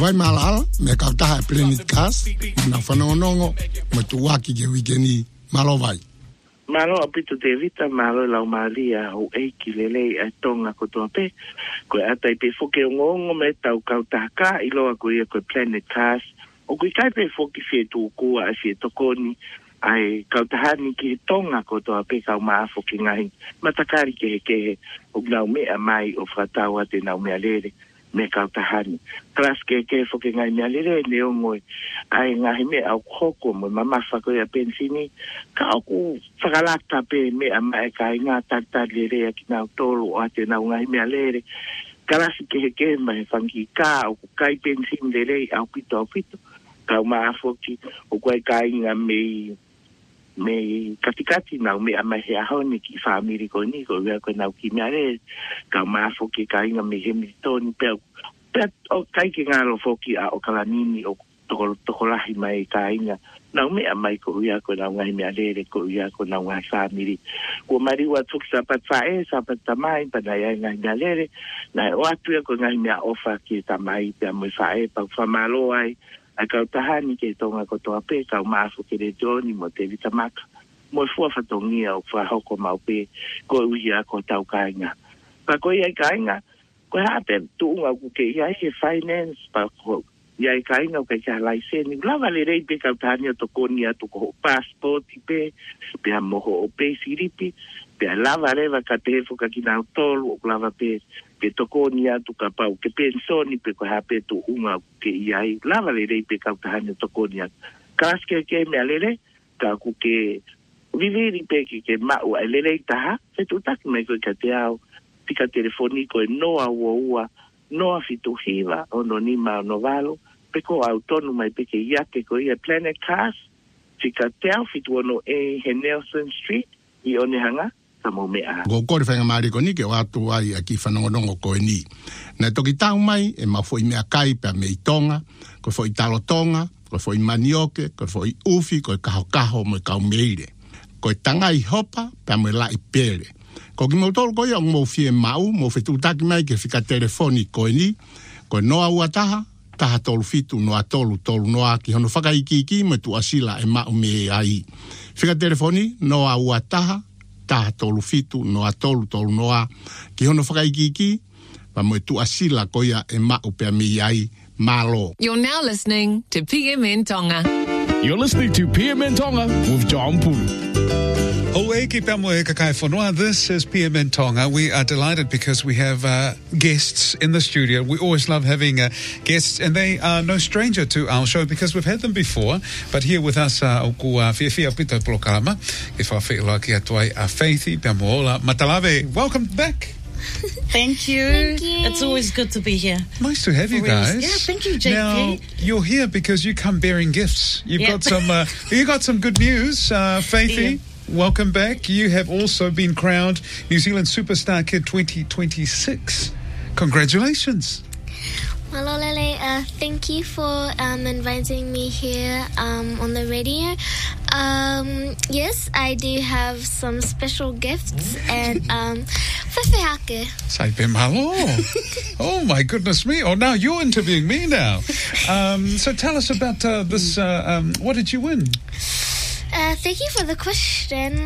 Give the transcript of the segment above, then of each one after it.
Vai malala, me kautaha e Planet Cast, na whanonongo, me tuwaki ke wikeni, malo vai. Malo apito te vita, malo lau malia, ho eiki lelei ai tonga kotoa pe, koe atai pe foke o ngongo me tau kautaka, iloa koe ia koe Planet Cast, o koe kai pe foke fie tuukua a fie tokoni, ai kautahani ki tonga kotoa pe kau maafo ki ngahi, matakari ke he, o nau mea mai o whataua te nau mea lere, me kautahani. Klas ke foke ngai mea lere, ne o ngoe, ai ngahi mea au koko mo mamafa koe a pensini, ka au ku whakalata pe mea mai kai ngā tartar lere ki nau tolu o ate nau ngahi mea lere, klas ke mai whangi ka au ku kai pensini lere au pito, kau maafo ki, o koe kai ngā me katikati nau me ama he ahoni ki whaamiri ko ni ko wea koe nau ki mea re ka maafo ki ka inga me he mitoni pea o kai ki ngaro foki a o kalanini o tokolahi mai ka inga nau me amai ko wea koe nau ngai mea re ko wea koe nau ngai whaamiri ko mariwa tuki sapat whae sapat tamai pana ia ngai mea re nai o atuia ko ngai mea ofa ki tamai pea mui whae pau whamalo ai a kau tahani ke tonga kotoa pe, kau maafu ke re joni mo te vitamaka. Mo fua whatongia o whahoko mau pe, ko uia ko tau kainga. Pa ko iai kainga, ko hape tuunga ku ke iai he finance, pa ko iai kainga o kai ka laiseni. Lava le rei pe kau tahani o tokoni atu ko passporti pe, pe a moho o pe siripi, pe a lava rewa ka tefo ka kina o tolu o lava pe, pe tokoni atu ka pau ke pensoni pe ko hape tu unga ke iai lava le rei pe kau tahani tokoni atu kas ke mea lere ka ku ke viviri pe ke mau a lere taha se tu taki mai ko ka te au tika telefoniko e noa ua noa fituhiva o no nima no valo pe ko autonu mai pe ke iake ko ia Planet Cast tika te au fitu ono e he Nelson Street i one hanga Go kore whainga maari ko ni ke watu ai a ki whanongonongo koe ni. Nai toki tau mai e mawhoi mea kai pia mei tonga, koe whoi talo tonga, koe whoi manioke, koe whoi ufi, koe kaho mo kau meire. Koe tangai hopa pia mo lai pere. Ko ki mautolo koe au mo fie mau, mo whetutaki mai ke whika telefoni koe ni, koe noa ua taha tolu fitu noa tolu noa ki hono whakaiki mo tu asila e mau me ai. Whika telefoni noa ua taha tolu fitu noa tolu noa ki hono whakaikiki pa mo tu asila koia e mau pea mi ai malo. You're now listening to PMN Tonga. You're listening to PMN Tonga with John Pulu. Oe ki pamo e kakai whanua. This is PMN Tonga. We are delighted because we have guests in the studio. We always love having guests, and they are no stranger to our show because we've had them before. But here with us, ku Whiawhia Pito Polokalama, ke whawhiloa ki atuai a Faithy Piamola Matalave. Welcome back. Thank you. It's always good to be here. Nice to have you guys. Yeah, thank you, JP. Now, you're here because you come bearing gifts. You've got some you got some good news, Faithy. Yeah. Welcome back. You have also been crowned New Zealand Superstar Kid 2026. Congratulations. Malolele, thank you for inviting me here on the radio. Yes, I do have some special gifts and whewhiake. Saipe malo. Oh my goodness me. Oh, now you're interviewing me now. So tell us about this. What did you win? Thank you for the question.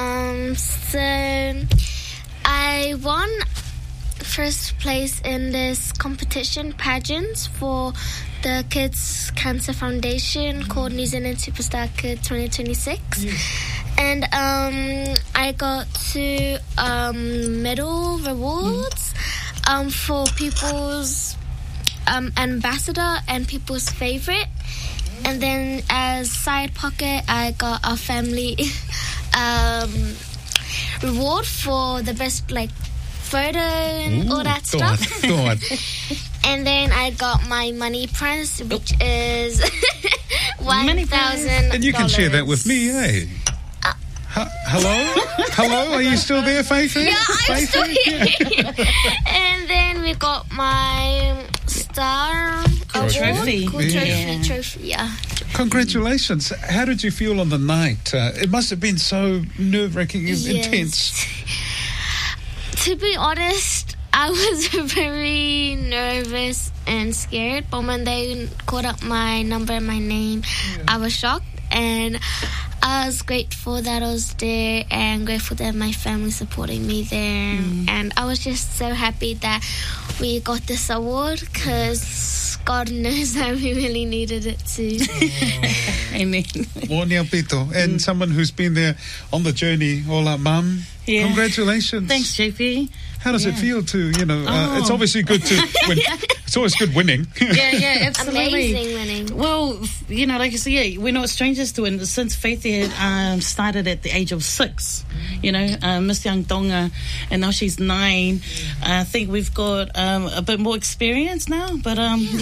So I won first place in this competition pageants for the Kids Cancer Foundation called New Zealand Superstar Kid 2026. Yes. And I got 2 medal rewards for people's ambassador and people's favorite. And then as side pocket, I got a family reward for the best photo and all that stuff. Go on. And then I got my money prize, which is $1,000. And you can share that with me, eh? Hello? Are you still there, Faithy? Yeah, I'm still here. And then we got my star trophy. Trophy, yeah. Congratulations. How did you feel on the night? It must have been so nerve-wracking and intense. To be honest, I was very nervous and scared, but when they called up my number and my name, I was shocked, and I was grateful that I was there and grateful that my family supporting me there. And I was just so happy that we got this award, because God knows that we really needed it too. Amen. Morning, Pito. And someone who's been there on the journey, Ola Mum. Yeah. Congratulations. Thanks, JP. How does it feel to, it's obviously good to win. It's always good winning. Yeah, absolutely. Amazing winning. Well, like I said, we're not strangers to it. Since Faith had started at the age of 6, Miss Young Tonga, and now she's 9. I think we've got a bit more experience now, but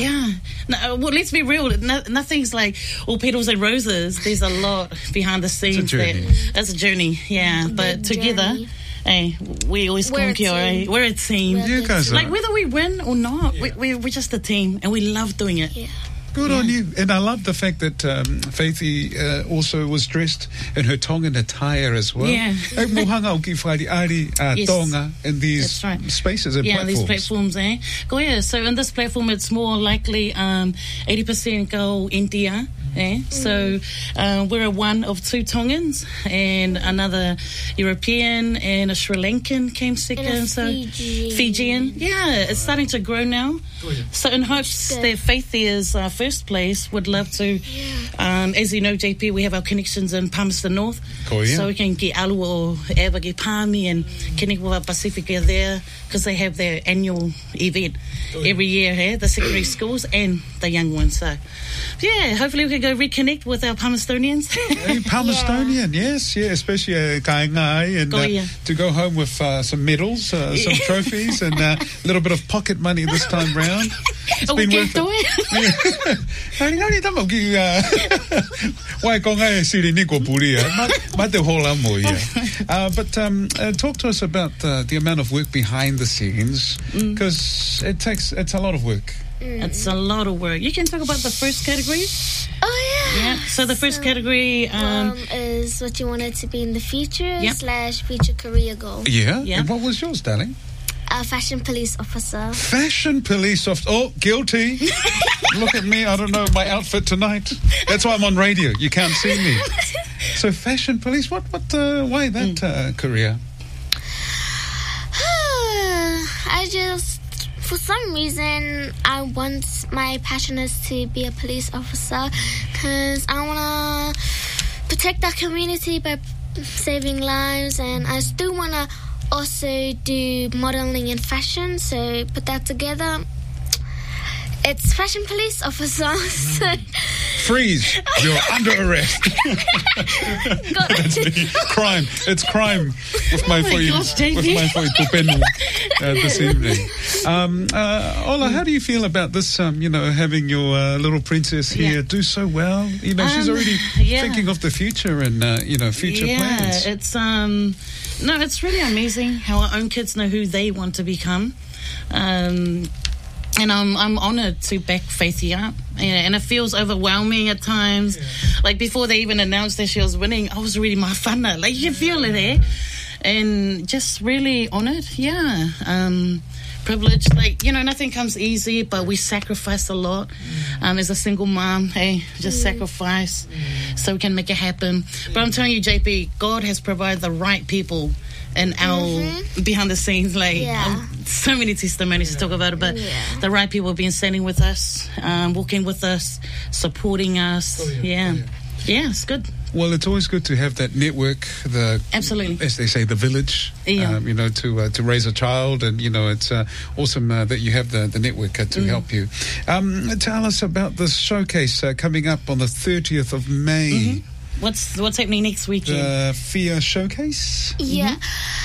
No, well, let's be real. Nothing's like all petals and roses. There's a lot behind the scenes. It's a journey. That's a journey, yeah. But together, hey, we always conquer, eh? We're a team. You guys are. Like, whether we win or not, we're just a team, and we love doing it. Yeah. Good on you. And I love the fact that Faithy also was dressed in her Tongan attire as well. Yeah. Mohanga o ki whaere ari Tonga in these That's right. spaces and platforms. These platforms, eh? So in this platform, it's more likely 80% go India. So we're one of 2 Tongans, and another European and a Sri Lankan came second. And a so Fijian. Yeah, it's starting to grow now. So in hopes that Faithy is first place, would love to. As you know, JP, we have our connections in Palmerston North, so we can get Alu or Eva get Palmy and connect with our Pacifica there, because they have their annual event every year, the secondary schools and the young ones. So yeah, hopefully we can go reconnect with our Palmerstonians. Palmerstonian, yes, especially Kaingai, and to go home with some medals, some trophies, and a little bit of pocket money this time round. It's been worth it. Ngari tamo ki wai ko ngai siri ni ko puri ma te hola mo ia. But talk to us about the amount of work behind the scenes, because it's a lot of work. It's a lot of work. You can talk about the first category. Oh, yeah. So the first category is what you wanted to be in the future / future career goal. Yeah. And what was yours, darling? Fashion police officer. Fashion police officer. Oh, guilty. Look at me. I don't know my outfit tonight. That's why I'm on radio. You can't see me. So fashion police. Why that career? For some reason, my passion is to be a police officer, because I want to protect our community by saving lives, and I still want to also do modeling and fashion, so put that together. It's fashion police officer. Freeze! You're under arrest. That's me. Crime. It's crime with my tupenu this evening. Ola, how do you feel about this? Having your little princess here do so well. She's already thinking of the future and future plans. It's really amazing how our own kids know who they want to become. And I'm honoured to back Faithy up, and it feels overwhelming at times. Like before they even announced that she was winning, I was reading my whana. Like you can feel it there, and just really honoured. Privileged. Nothing comes easy, but we sacrifice a lot. As a single mom, sacrifice so we can make it happen. But I'm telling you, JP, God has provided the right people in our behind the scenes, so many testimonies to talk about it, but the right people have been standing with us, walking with us, supporting us. It's good. Well, it's always good to have that network, absolutely, as they say, the village, to raise a child, and it's awesome that you have the network to help you. Tell us about this showcase coming up on the 30th of May. What's happening next weekend? The FIA Showcase? Yeah.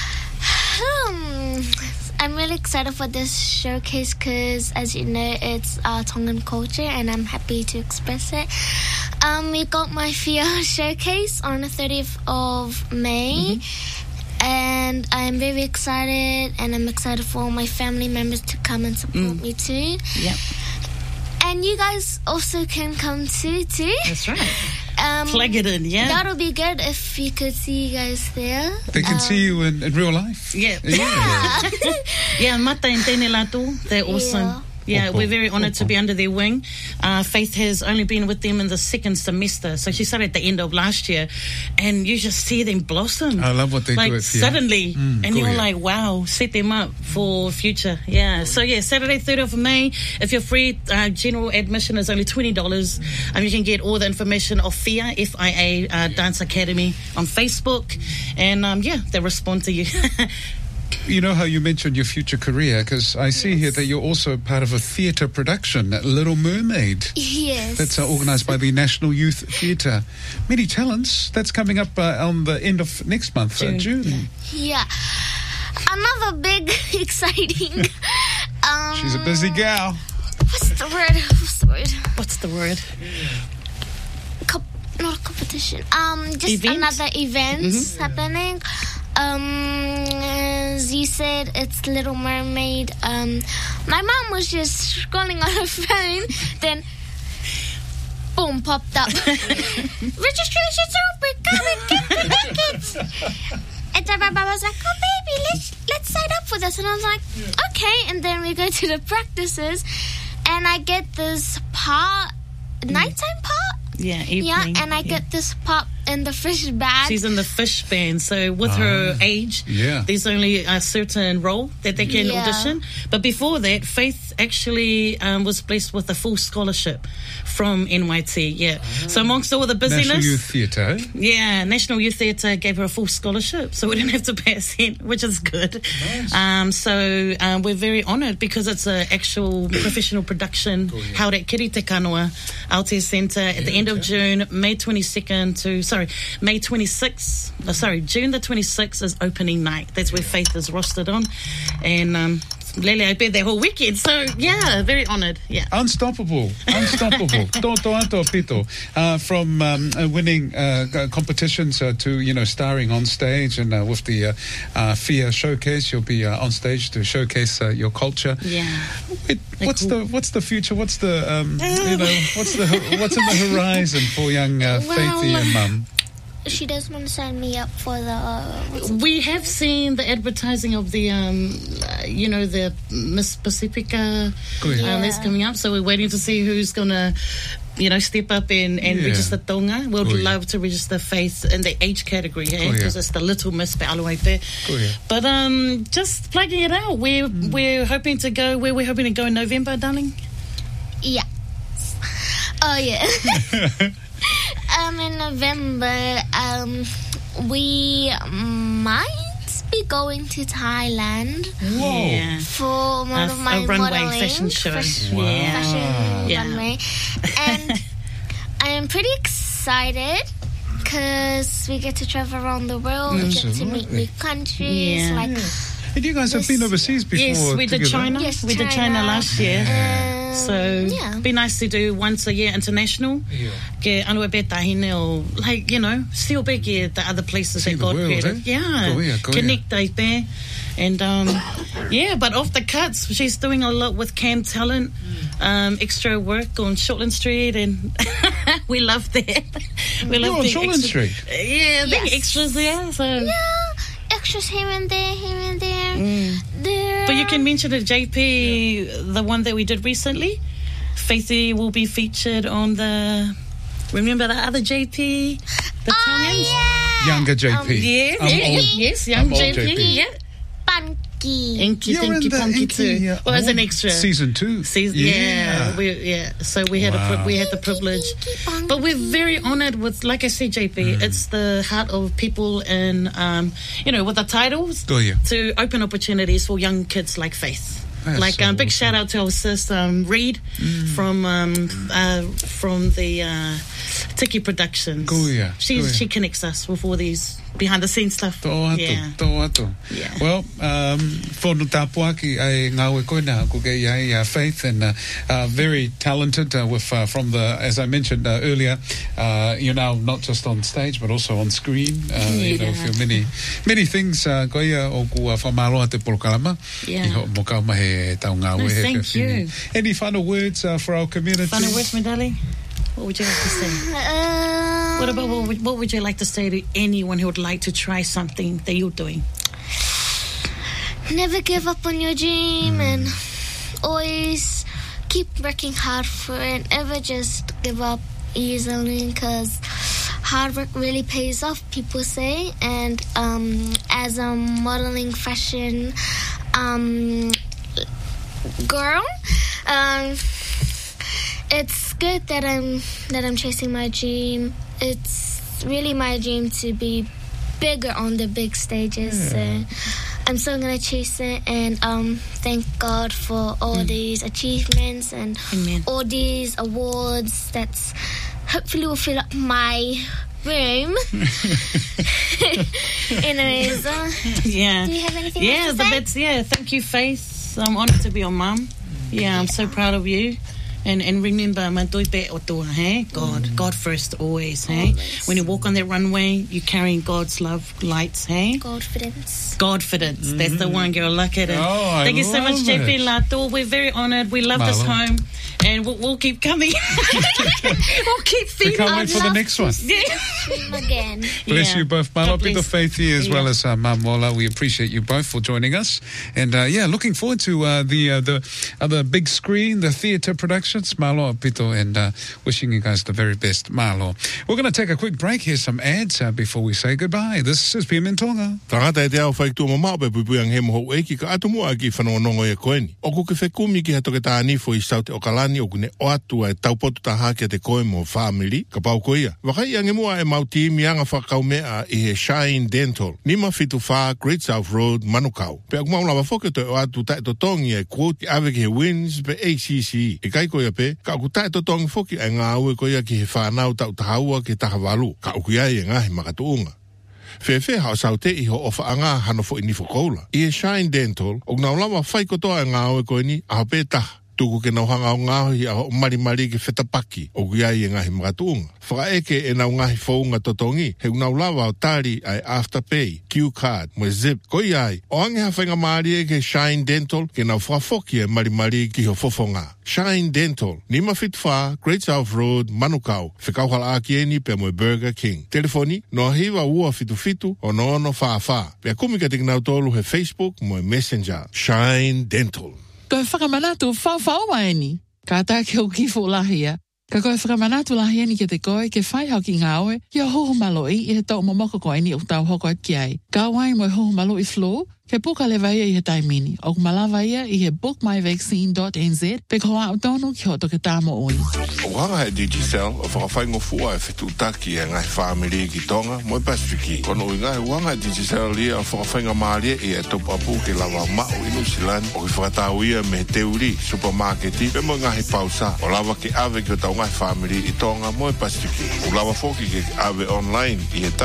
I'm really excited for this showcase because, as you know, it's our Tongan culture, and I'm happy to express it. We got my FIA Showcase on the 30th of May, and I'm very excited, and I'm excited for all my family members to come and support me too. Yep. And you guys also can come too. That's right. Plug it in, yeah. That'll be good if you could see you guys there. They can see you in real life. Yeah. Yeah, mata and tēnei lātou. They're awesome. Yeah, we're very honoured to be under their wing. Faith has only been with them in the second semester, so she started at the end of last year, and you just see them blossom. I love what they do. Suddenly, and you're like, wow, set them up for future. Yeah. So Saturday, 3rd of May. If you're free, general admission is only $20. You can get all the information of FIA, FIA Dance Academy on Facebook, and they'll respond to you. You know how you mentioned your future career, because I see here that you're also part of a theatre production, Little Mermaid. Yes. That's organised by the National Youth Theatre. Many talents. That's coming up on the end of next month, June. Yeah. Another big, exciting... She's a busy gal. What's the word? Not a competition. Just another event happening. As you said, it's Little Mermaid. My mom was just scrolling on her phone, then boom, popped up. Registration's open, come and get the tickets. And then my mom was like, oh baby, let's sign up for this. And I was like, okay. And then we go to the practices, and I get this part, nighttime part. Yeah, evening. Yeah, and I get this part in the fish band. She's in the fish band, so with her age, there's only a certain role that they can audition. But before that, Faith actually was blessed with a full scholarship from NYT. So amongst all the busyness, National Youth Theatre. Yeah, National Youth Theatre gave her a full scholarship, so we didn't have to pay a cent, which is good. Nice. So we're very honoured because it's an actual professional production held at Kirite Kanoa Aotea Centre at the end of June, May 26th to May 26th. June the 26th is opening night. That's where Faith is rostered on, and Lele, I bet that whole weekend. So very honoured. Yeah, unstoppable. Toto ato pito. From winning competitions to starring on stage, and with the FIA showcase, you'll be on stage to showcase your culture. Yeah. What's the future? What's the what's in the horizon for young Faithy and Mum? She doesn't want to sign me up for the... We have seen the advertising of the, the Miss Pacifica that's coming up. So we're waiting to see who's going to, step up and register Tonga. We'd love to register Faith in the age category, because it's the Little Miss Pe'aloaipe. But just plugging it out, we're hoping to go, where we're hoping to go in November, darling? Yeah. Oh, yeah. In November, we might be going to Thailand for one of my runway fashion show. Fashion runway. And I am pretty excited because we get to travel around the world. We get to meet new countries. And you guys have been overseas before? Yes, we did China. We did China last year. So be nice to do once a year international. Ke anua be tahine o, still big the other places that God created. Connect there. And but off the cuts, she's doing a lot with Cam Talent, extra work on Shortland Street, and we love that. We love the Shortland Street. The extras there. So extras here and there. But you can mention to JP the one that we did recently. Faithy will be featured on the... Remember the other JP? The Tongans? Younger JP. Yes, young JP. Yeah. Punky. Inky, Dinky, Punky too. Well, as an extra. Season 2. So we had the privilege. But we're very honoured with, like I said, JP, it's the heart of people in, with the titles to open opportunities for young kids like Faith. Big shout out to our sis Reed from the Tiki Productions. She connects us with all these behind the scenes stuff. Well, whonu tāpua ki ai ngāwe koina ko kei ai Faith, and very talented from the, as I mentioned earlier, you're now not just on stage but also on screen. For many things koia o ku whamaroa te polokalama. Mo ka mahe tau ngāwe. Thank you. Any final words for our community? Final words, my darling? What would you like to say? What about what would you like to say to anyone who would like to try something that you're doing? Never give up on your dream and always keep working hard for it. Never just give up easily because hard work really pays off, people say. And as a modeling fashion girl, it's good that I'm chasing my dream. It's really my dream to be bigger on the big stages. So I'm still gonna chase it and thank God for all these achievements and all these awards that's hopefully will fill up my room. Anyways, do you have anything else to say? Thank you, Faith. I'm honored to be your mum. I'm so proud of you. And remember, God first always, hey? When you walk on that runway, you're carrying God's love lights, hey? Godfidence. That's the one, girl. Like it. Thank you so much, JP Lato. We're very honored. We love this home. And we'll keep coming. We'll keep feeding. We can't wait for the next one. Again. Bless you both, Malo Pito Faithy, as well as Mam Mola. We appreciate you both for joining us. And looking forward to the other big screen, the theatre productions. Malo Pito, and wishing you guys the very best. Malo. We're going to take a quick break. Here's some ads before we say goodbye. This is PM Tonga. Tangata e te au whaitua mamau pe pupuang he moho eki ka atumua ki whanongongo e koeni. Oku ke whekumi ki hatoke tā anifo I saute o kalani oku ne oatua e taupotu taha ki te koe mo family ka pau koia. Wakai ange mua e mauti mianga whakaumea I he Shine Dental. Nima fitu wha Great South Road Manukau. Pe aku maulawa whoke to oatu tae to tongi e quote ki ave ki he wins pe ACC. E kai koia pe ka aku tae to tongi whoki e ngā ue koia ki he whanau tau tahaua ki tahawalu. Ka uku iai e ngahi makatuunga. Fefe hao saute I ho ofa anga hano fo ini fokola. I Shine Dental, og na ulama whai kotoa e ngā oe koe ni, aho pe taha. Tuku ke nauhanga o ngāhi a ho marimari ke whetapaki, o guiai e ngahi makatuunga. Whaka eke e nau ngahi whaunga totongi, he unau lawa o tāri ai Afterpay, Q-Card, mo Zip, koi ai. O ange ha whainga maari e ke Shine Dental, ke nau whafoki e marimari ki ho fofonga. Shine Dental, Nima Fitfa, Great South Road, Manukau, Whikauhala Akieni pe mo Burger King. Telefoni, no hiwa ua fitu o no ono wha. Pea kumika te nau tolu he Facebook mo Messenger. Shine Dental. Koe whakamanatu whau maeni. Ka tā ke o kifo lahia. Ka koe whakamanatu lahia ni ke te koe, ke whai hau ki ngā oe, ia hoho maloi I he tau mamoko koe ni o tau hoko ki ai. Ka wai mo hoho maloi flow, ke puka lewa ia I he taimini. O malawa ia I he bookmyvaccine.nz, pe koa au tonu ki hoto ke tāmo oi. O hanga he Digicel, o whakawhaingo fua e whetutaki e ngai whamiri ki Tonga, mo Pasifiki. Kono I ngai wanga he Digicel lia o whakawhainga maalia I e topu apu ke lawa mao I Nusilani, o ki whakatau ia me teuri, supermarketi, pe mo ngai pausa, o lawa ke ave ki o tau ngai whamiri I Tonga, mo Pasifiki. O lawa foki ke ave online, I he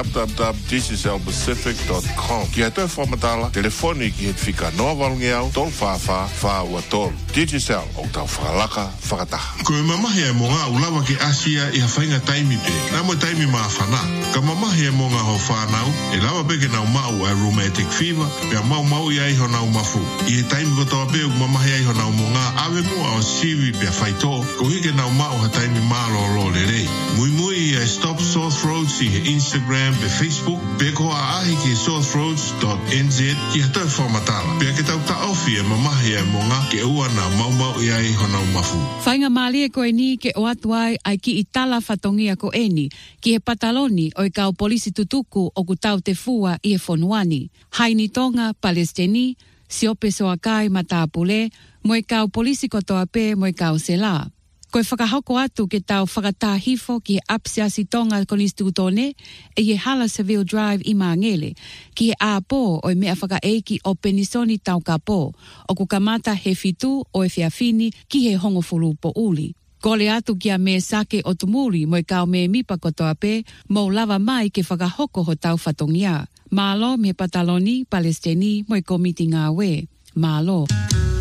www.digicelpacific.com. Ki he toi whamatala, telefoni ki he whika noa walungi au, tol wha ua tol. Digicel, o tau whakalaka, whakataha. Koe mamahi e mo ngā ulawa ki Asia I hawhainga taimi pe. Nā mo taimi maa whana. Ka mamahi e mo ngā ho whanau, e lawa peke nau mau a rheumatic fever, pea mau I aiho nau mafu. I he taimi kotoa pe u mamahi aiho nau mo ngā ave mua o siwi pea whaito, ko hike nau mau ha taimi maa lo le rei. Mui I Stop Sore Throats I he Instagram pe Facebook, pe ko a ahi ki sorethroats.nz ki hatau whamatala. Pea ke tau ta ofi e mamahi e mo ngā ke ua nā mau I aiho nau mafu. Whainga maali e koe ni ke o atuai ai ki I tala whatongia ko eni, ki he pataloni o I kau polisi tutuku o ku tau te fua I he whonuani. Haini Tonga, Palestini, siope soakai matapule, mo I kau polisi kotoa pe mo I kau sela. Koe whakahoko atu ke tau whakatahifo ki he Apsiasi Tonga Konistutone e he Hala Seville Drive I Mangele, ki he āpō o I mea whakaeiki o Penisoni tau kapo, o ku kamata he fitu o e whiawhini ki he hongofulu po uli. Kole atu kia me sake o tumuri mo I kau me mipa kotoa pe, mo lava mai ke whakahoko ho tau whatongia. Malo me pataloni, Palestini, mo I komiti ngā we. Malo.